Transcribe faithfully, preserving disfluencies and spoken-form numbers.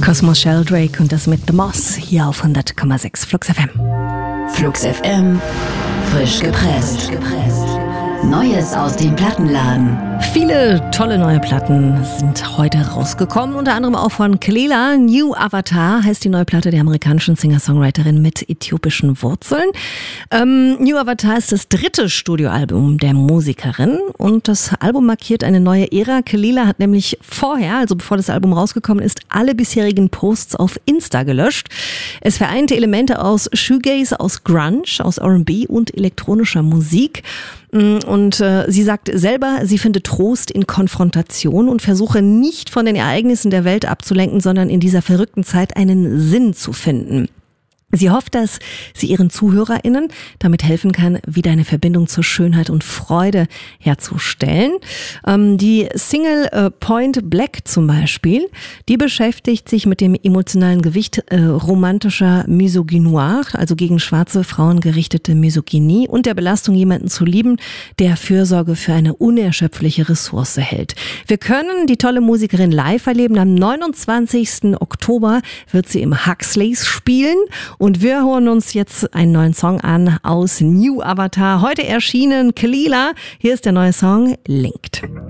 Cosmo Sheldrake und das mit The Moss hier auf hundert Komma sechs Flux F M. Flux F M, frisch gepresst. Neues aus dem Plattenladen. Viele tolle neue Platten sind heute rausgekommen, unter anderem auch von Kelela. New Avatar heißt die neue Platte der amerikanischen Singer-Songwriterin mit äthiopischen Wurzeln. Ähm, New Avatar ist das dritte Studioalbum der Musikerin und das Album markiert eine neue Ära. Kelela hat nämlich vorher, also bevor das Album rausgekommen ist, alle bisherigen Posts auf Insta gelöscht. Es vereinte Elemente aus Shoegaze, aus Grunge, aus R and B und elektronischer Musik. Und äh, sie sagt selber, sie finde Trost in Konfrontation und versuche nicht von den Ereignissen der Welt abzulenken, sondern in dieser verrückten Zeit einen Sinn zu finden. Sie hofft, dass sie ihren ZuhörerInnen damit helfen kann, wieder eine Verbindung zur Schönheit und Freude herzustellen. Ähm, die Single äh, Point Black zum Beispiel, die beschäftigt sich mit dem emotionalen Gewicht äh, romantischer Misogynoir, also gegen schwarze Frauen gerichtete Misogynie und der Belastung, jemanden zu lieben, der Fürsorge für eine unerschöpfliche Ressource hält. Wir können die tolle Musikerin live erleben. Am neunundzwanzigsten Oktober wird sie im Huxleys spielen. Und wir hören uns jetzt einen neuen Song an aus New Avatar. Heute erschienen Kelela. Hier ist der neue Song Linked.